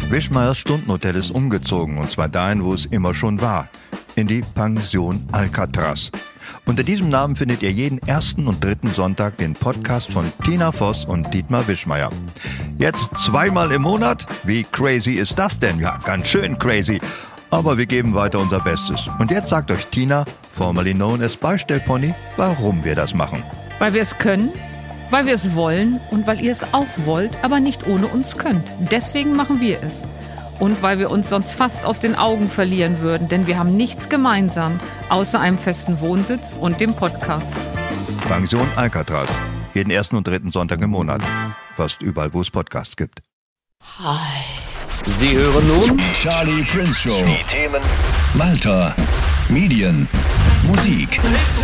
Wischmeiers Stundenhotel ist umgezogen, und zwar dahin, wo es immer schon war, in die Pension Alcatraz. Unter diesem Namen findet ihr jeden ersten und dritten Sonntag den Podcast von Tina Voss und Dietmar Wischmeier. Jetzt 2-mal im Monat? Wie crazy ist das denn? Ja, ganz schön crazy. Aber wir geben weiter unser Bestes. Und jetzt sagt euch Tina, formerly known as Beistellpony, warum wir das machen. Weil wir es können, weil wir es wollen und weil ihr es auch wollt, aber nicht ohne uns könnt. Deswegen machen wir es. Und weil wir uns sonst fast aus den Augen verlieren würden, denn wir haben nichts gemeinsam, außer einem festen Wohnsitz und dem Podcast. Pension Alcatraz. Jeden ersten und dritten Sonntag im Monat. Fast überall, wo es Podcasts gibt. Hi. Sie hören nun Die Charlie Prince Show. Die Themen Malta, Medien, Musik.